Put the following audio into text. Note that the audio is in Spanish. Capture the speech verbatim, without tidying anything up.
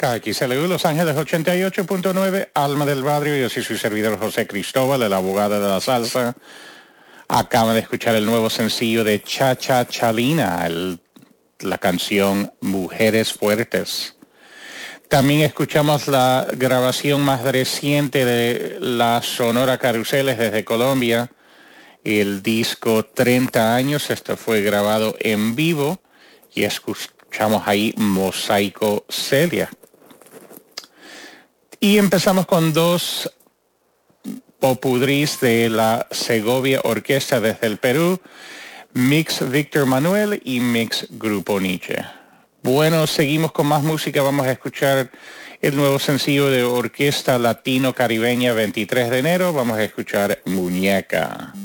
K X L U Los Ángeles ochenta y ocho punto nueve, Alma del Barrio. Yo soy su servidor José Cristóbal, el abogado de la salsa. Acaba de escuchar el nuevo sencillo de Cha Cha Chalina, el, la canción Mujeres Fuertes. También escuchamos la grabación más reciente de la Sonora Caruseles desde Colombia, el disco treinta años. Esto fue grabado en vivo y escuchamos ahí Mosaico Celia. Y empezamos con dos popurrís de la Segovia Orquesta desde el Perú, Mix Víctor Manuel y Mix Grupo Nietzsche. Bueno, seguimos con más música. Vamos a escuchar el nuevo sencillo de Orquesta Latino Caribeña veintitrés de enero. Vamos a escuchar Muñeca.